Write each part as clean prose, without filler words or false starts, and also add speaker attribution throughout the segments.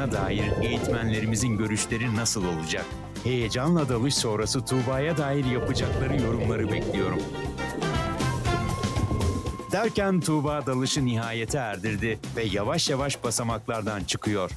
Speaker 1: dalışına dair eğitmenlerimizin görüşleri nasıl olacak? Heyecanla dalış sonrası Tuğba'ya dair yapacakları yorumları bekliyorum. Derken Tuğba dalışı nihayete erdirdi ve yavaş yavaş basamaklardan çıkıyor.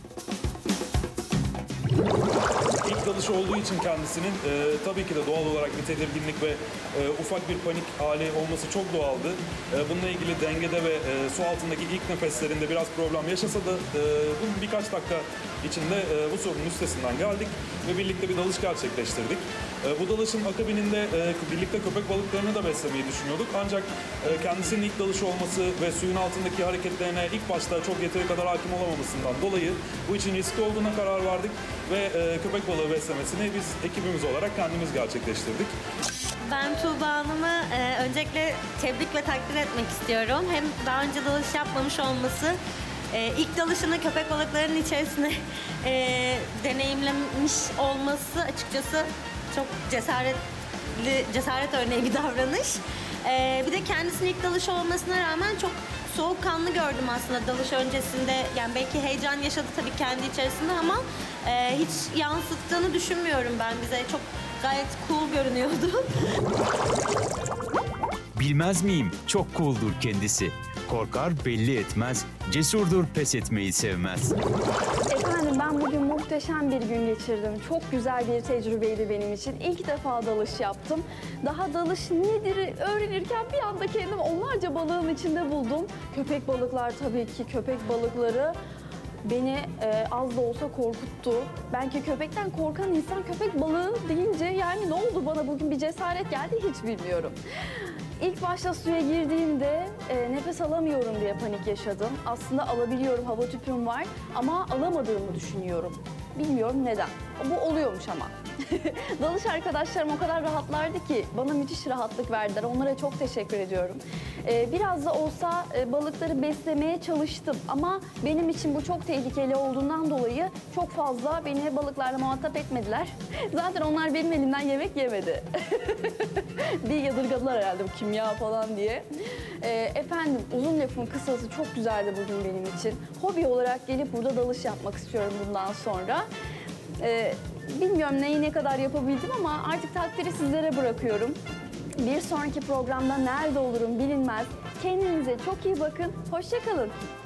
Speaker 2: İlk dalışı olduğu için kendisinin tabii ki de doğal olarak bir tedirginlik ve ufak bir panik hali olması çok doğaldı. Bununla ilgili dengede ve su altındaki ilk nefeslerinde biraz problem yaşasa da bunun birkaç dakika içinde bu sorunun üstesinden geldik ve birlikte bir dalış gerçekleştirdik. Bu dalışın akabininde birlikte köpek balıklarını da beslemeyi düşünüyorduk. Ancak kendisinin ilk dalışı olması ve suyun altındaki hareketlerine ilk başta çok yeteri kadar hakim olamamasından dolayı bu için riskli olduğuna karar verdik ve köpek balığı beslemesini biz ekibimiz olarak kendimiz gerçekleştirdik.
Speaker 3: Ben Tuğba Hanım'ı öncelikle tebrik ve takdir etmek istiyorum. Hem daha önce dalış yapmamış olması, ilk dalışını köpek balıklarının içerisine deneyimlemiş olması açıkçası çok cesaret örneği bir davranış. Bir de kendisinin ilk dalışı olmasına rağmen çok soğukkanlı gördüm aslında dalış öncesinde. Yani belki heyecan yaşadı tabii kendi içerisinde ama hiç yansıttığını düşünmüyorum ben bize. Çok gayet cool görünüyordu.
Speaker 1: Bilmez miyim? Çok cool'dur kendisi. Korkar belli etmez, cesurdur pes etmeyi sevmez.
Speaker 4: Efendim ben bugün muhteşem bir gün geçirdim. Çok güzel bir tecrübeydi benim için. İlk defa dalış yaptım. Daha dalış nedir öğrenirken bir anda kendimi onlarca balığın içinde buldum. Köpek balıklar tabii ki köpek balıkları beni az da olsa korkuttu. Belki köpekten korkan insan köpek balığı deyince yani ne oldu bana bugün bir cesaret geldi hiç bilmiyorum. İlk başta suya girdiğimde nefes alamıyorum diye panik yaşadım. Aslında alabiliyorum, hava tüpüm var ama alamadığımı düşünüyorum. Bilmiyorum neden. Bu oluyormuş ama. Dalış arkadaşlarım o kadar rahatlardı ki bana müthiş rahatlık verdiler. Onlara çok teşekkür ediyorum. Biraz da olsa balıkları beslemeye çalıştım ama benim için bu çok tehlikeli olduğundan dolayı çok fazla beni balıklarla muhatap etmediler. Zaten onlar benim elimden yemek yemedi. Bir yadırgadılar herhalde bu kimya falan diye. Efendim uzun lafın kısası çok güzeldi bugün benim için. Hobi olarak gelip burada dalış yapmak istiyorum bundan sonra. Bilmiyorum neyi ne kadar yapabildim ama artık takdiri sizlere bırakıyorum. Bir sonraki programda nerede olurum bilinmez. Kendinize çok iyi bakın. Hoşça kalın.